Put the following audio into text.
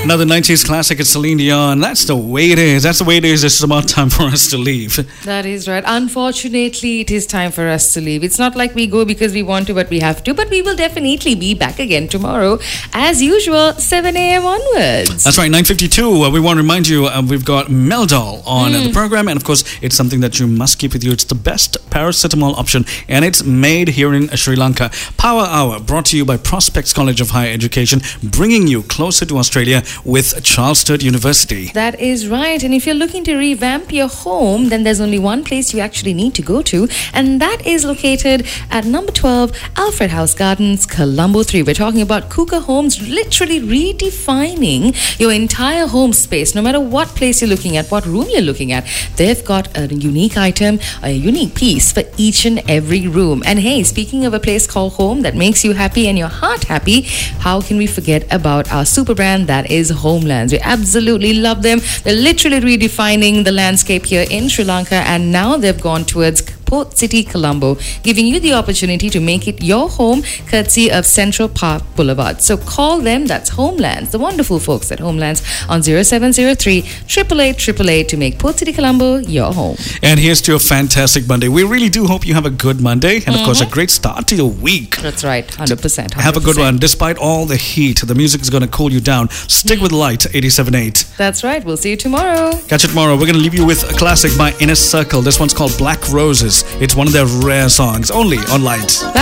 Another 90s classic, it's Celine Dion. That's the way it is. That's the way it is. It's about time for us to leave. That is right. Unfortunately, it is time for us to leave. It's not like we go because we want to, but we have to. But we will definitely be back again tomorrow, as usual, 7 a.m. onwards. That's right, 9:52. We want to remind you, we've got Meldol on the program. And of course, it's something that you must keep with you. It's the best paracetamol option. And it's made here in Sri Lanka. Power Hour, brought to you by Prospects College of Higher Education, bringing you closer to Australia with Charles Sturt University. That is right. And if you're looking to revamp your home, then there's only one place you actually need to go to, and that is located at number 12 Alfred House Gardens, Colombo 3. We're talking about Kuka Homes, literally redefining your entire home space. No matter what place you're looking at, what room you're looking at, they've got a unique item, a unique piece for each and every room. And hey, speaking of a place called home that makes you happy and your heart happy, how can we forget about our super brand that is Homelands? We absolutely love them. They're literally redefining the landscape here in Sri Lanka, and now they've gone towards Port City, Colombo, giving you the opportunity to make it your home courtesy of Central Park Boulevard. So call them, that's Homelands, the wonderful folks at Homelands, on 0703 888 888 to make Port City, Colombo your home. And here's to a fantastic Monday. We really do hope you have a good Monday and, of course, a great start to your week. That's right, 100%. Have a good one. Despite all the heat, the music is going to cool you down. Stick with Light 87.8. That's right. We'll see you tomorrow. Catch you tomorrow. We're going to leave you with a classic by Inner Circle. This one's called Black Roses. It's one of their rare songs, only on Light. Bye.